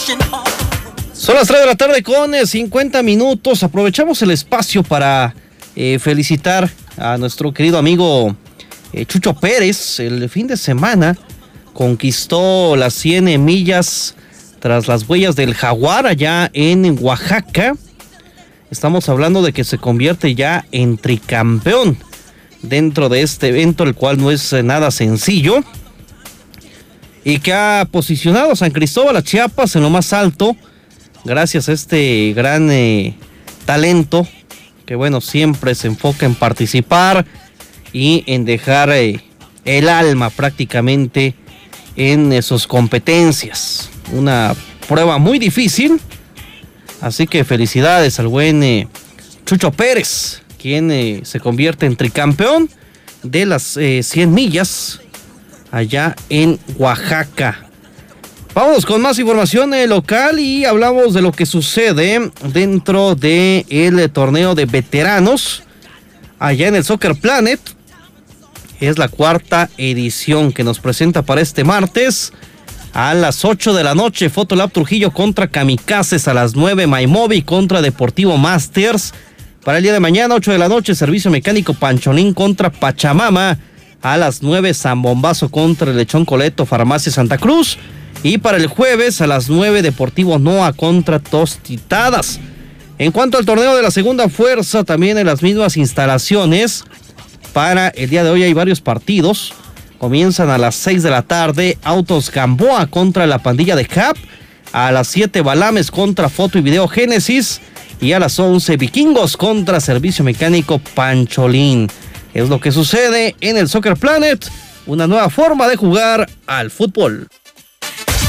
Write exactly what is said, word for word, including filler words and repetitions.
Son las tres de la tarde con cincuenta minutos. Aprovechamos el espacio para eh, felicitar a nuestro querido amigo eh, Chucho Pérez. El fin de semana conquistó las cien millas tras las huellas del Jaguar allá en Oaxaca. Estamos hablando de que se convierte ya en tricampeón dentro de este evento, el cual no es nada sencillo, y que ha posicionado a San Cristóbal, a Chiapas, en lo más alto, gracias a este gran eh, talento, que bueno, siempre se enfoca en participar y en dejar eh, el alma prácticamente en eh, sus competencias. Una prueba muy difícil, así que felicidades al buen eh, Chucho Pérez, quien eh, se convierte en tricampeón de las eh, cien millas allá en Oaxaca. Vamos con más información eh, local y hablamos de lo que sucede dentro del de torneo de veteranos allá en el Soccer Planet. Es la cuarta edición que nos presenta para este martes a las ocho de la noche. Fotolab Trujillo contra Kamikazes, a las nueve Maimovi contra Deportivo Masters. Para el día de mañana, ocho de la noche, Servicio Mecánico Pancholín contra Pachamama. A las nueve, San Bombazo contra el Lechón Coleto, Farmacia Santa Cruz. Y para el jueves, a las nueve, Deportivo Noa contra Tostitadas. En cuanto al torneo de la segunda fuerza, también en las mismas instalaciones. Para el día de hoy hay varios partidos. Comienzan a las seis de la tarde, Autos Gamboa contra la pandilla de Cap. A las siete, Balames contra Foto y Video Génesis. Y a las once, Vikingos contra Servicio Mecánico Pancholín. Es lo que sucede en el Soccer Planet, una nueva forma de jugar al fútbol.